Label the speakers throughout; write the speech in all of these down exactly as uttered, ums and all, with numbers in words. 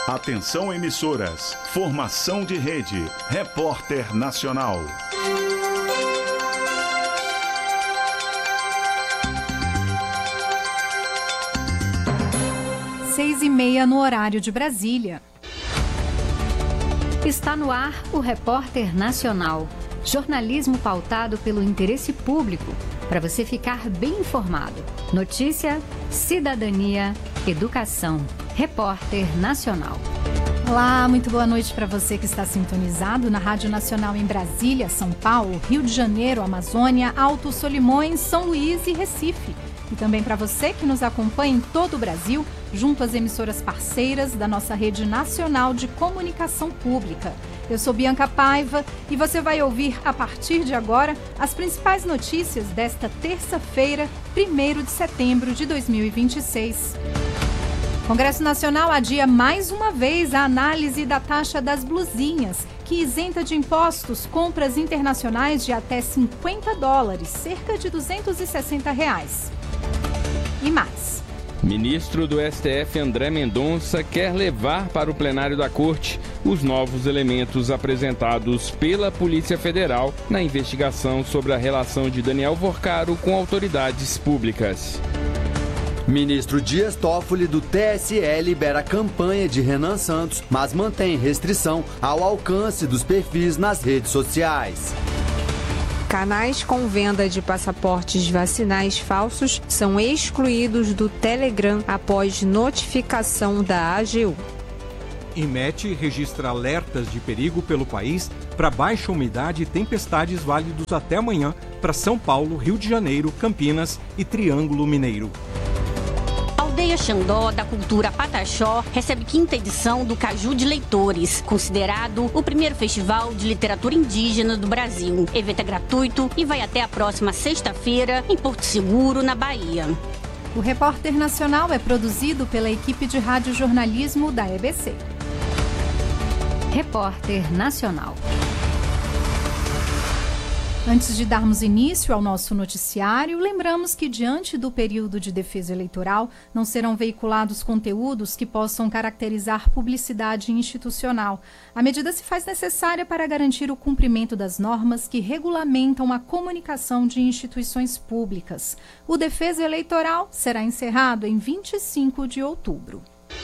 Speaker 1: Atenção emissoras, formação de rede, Repórter Nacional.
Speaker 2: Seis e meia no horário de Brasília.
Speaker 3: Está no ar o Repórter Nacional. Jornalismo pautado pelo interesse público, para você ficar bem informado. Notícia, cidadania, educação. Repórter Nacional.
Speaker 2: Olá, muito boa noite para você que está sintonizado na Rádio Nacional em Brasília, São Paulo, Rio de Janeiro, Amazônia, Alto Solimões, São Luís e Recife. E também para você que nos acompanha em todo o Brasil, junto às emissoras parceiras da nossa rede nacional de comunicação pública. Eu sou Bianca Paiva e você vai ouvir a partir de agora as principais notícias desta terça-feira, primeiro de setembro de dois mil e vinte e seis. Congresso Nacional adia mais uma vez a análise da taxa das blusinhas, que isenta de impostos compras internacionais de até cinquenta dólares, cerca de duzentos e sessenta reais. E mais.
Speaker 4: Ministro do S T F André Mendonça quer levar para o plenário da Corte os novos elementos apresentados pela Polícia Federal na investigação sobre a relação de Daniel Vorcaro com autoridades públicas.
Speaker 5: Ministro Dias Toffoli do T S E libera a campanha de Renan Santos, mas mantém restrição ao alcance dos perfis nas redes sociais.
Speaker 6: Canais com venda de passaportes vacinais falsos são excluídos do Telegram após notificação da A G U.
Speaker 7: IMET registra alertas de perigo pelo país para baixa umidade e tempestades válidos até amanhã para São Paulo, Rio de Janeiro, Campinas e Triângulo Mineiro.
Speaker 8: Aldeia Xandó da Cultura Pataxó recebe quinta edição do Caju de Leitores, considerado o primeiro festival de literatura indígena do Brasil. O evento é gratuito e vai até a próxima sexta-feira em Porto Seguro, na Bahia.
Speaker 2: O Repórter Nacional é produzido pela equipe de radiojornalismo da E B C.
Speaker 3: Repórter Nacional.
Speaker 2: Antes de darmos início ao nosso noticiário, lembramos que, diante do período de defesa eleitoral, não serão veiculados conteúdos que possam caracterizar publicidade institucional. A medida se faz necessária para garantir o cumprimento das normas que regulamentam a comunicação de instituições públicas. O Defesa Eleitoral será encerrado em vinte e cinco de outubro.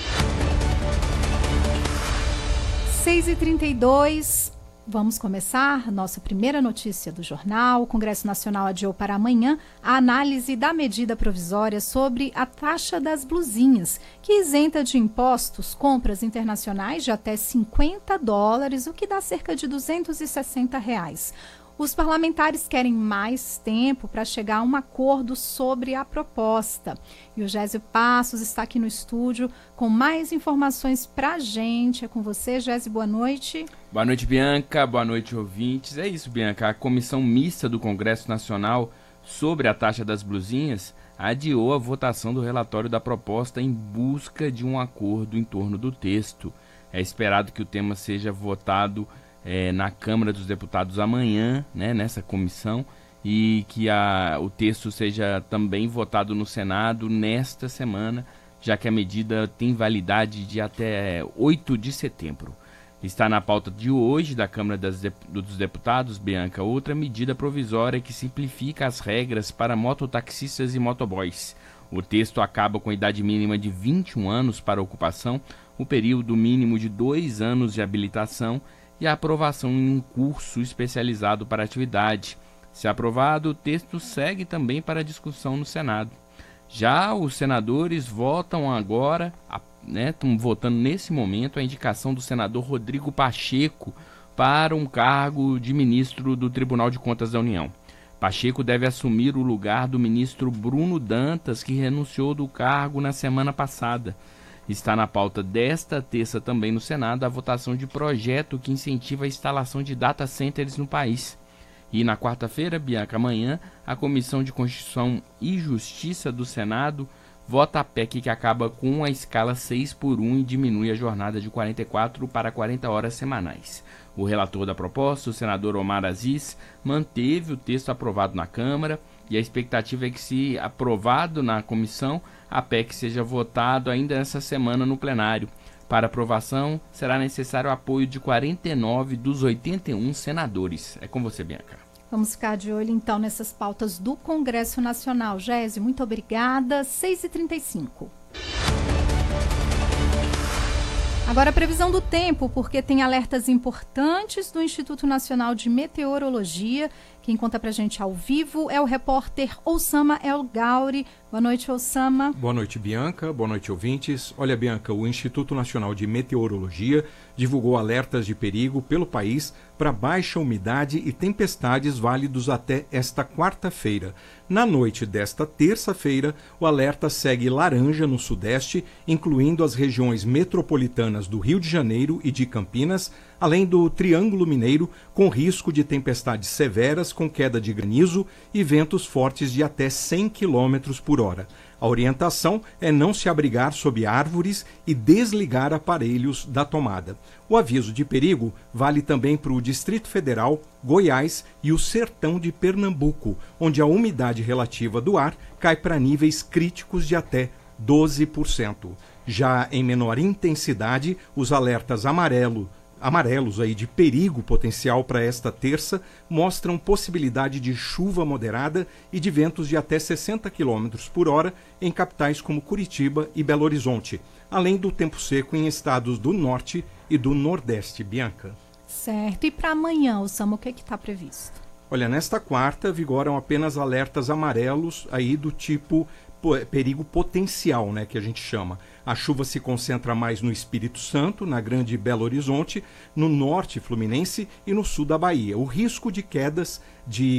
Speaker 2: seis e trinta e dois. Vamos começar nossa primeira notícia do jornal. O Congresso Nacional adiou para amanhã a análise da medida provisória sobre a taxa das blusinhas, que isenta de impostos compras internacionais de até cinquenta dólares, o que dá cerca de duzentos e sessenta reais. Os parlamentares querem mais tempo para chegar a um acordo sobre a proposta. E o Gésio Passos está aqui no estúdio com mais informações para a gente. É com você, Gésio, boa noite.
Speaker 4: Boa noite, Bianca. Boa noite, ouvintes. É isso, Bianca. A Comissão Mista do Congresso Nacional sobre a taxa das blusinhas adiou a votação do relatório da proposta em busca de um acordo em torno do texto. É esperado que o tema seja votado É, na Câmara dos Deputados amanhã, né, nessa comissão, e que a, o texto seja também votado no Senado nesta semana, já que a medida tem validade de até oito de setembro. Está na pauta de hoje da Câmara das de, dos Deputados, Bianca, outra medida provisória que simplifica as regras para mototaxistas e motoboys. O texto acaba com a idade mínima de vinte e um anos para ocupação, o período mínimo de dois anos de habilitação e a aprovação em um curso especializado para a atividade. Se aprovado, o texto segue também para discussão no Senado. Já os senadores votam agora, né, estão votando nesse momento a indicação do senador Rodrigo Pacheco para um cargo de ministro do Tribunal de Contas da União. Pacheco deve assumir o lugar do ministro Bruno Dantas, que renunciou do cargo na semana passada. Está na pauta desta terça também no Senado a votação de projeto que incentiva a instalação de data centers no país. E na quarta-feira, Bianca, amanhã, a Comissão de Constituição e Justiça do Senado vota a P E C que acaba com a escala seis por um e diminui a jornada de quarenta e quatro para quarenta horas semanais. O relator da proposta, o senador Omar Aziz, manteve o texto aprovado na Câmara e a expectativa é que, se aprovado na comissão, a P E C seja votado ainda essa semana no plenário. Para aprovação, será necessário o apoio de quarenta e nove dos oitenta e um senadores. É com você, Bianca.
Speaker 2: Vamos ficar de olho, então, nessas pautas do Congresso Nacional. Gésio, muito obrigada. seis e trinta e cinco. Agora a previsão do tempo, porque tem alertas importantes do Instituto Nacional de Meteorologia. Quem conta pra gente ao vivo é o repórter Oussama El Gauri. Boa noite, Oussama.
Speaker 7: Boa noite, Bianca. Boa noite, ouvintes. Olha, Bianca, o Instituto Nacional de Meteorologia divulgou alertas de perigo pelo país para baixa umidade e tempestades válidos até esta quarta-feira. Na noite desta terça-feira, o alerta segue laranja no sudeste, incluindo as regiões metropolitanas do Rio de Janeiro e de Campinas, além do Triângulo Mineiro, com risco de tempestades severas com queda de granizo e ventos fortes de até cem quilômetros por hora. A orientação é não se abrigar sob árvores e desligar aparelhos da tomada. O aviso de perigo vale também para o Distrito Federal, Goiás e o Sertão de Pernambuco, onde a umidade relativa do ar cai para níveis críticos de até doze por cento. Já em menor intensidade, os alertas amarelo amarelos aí de perigo potencial para esta terça mostram possibilidade de chuva moderada e de ventos de até sessenta quilômetros por hora em capitais como Curitiba e Belo Horizonte, além do tempo seco em estados do norte e do nordeste. Bianca.
Speaker 2: Certo. E para amanhã, Oussama, o que está previsto?
Speaker 7: Olha, nesta quarta vigoram apenas alertas amarelos aí do tipo perigo potencial, né, que a gente chama. A chuva se concentra mais no Espírito Santo, na Grande Belo Horizonte, no norte fluminense e no sul da Bahia. O risco de quedas de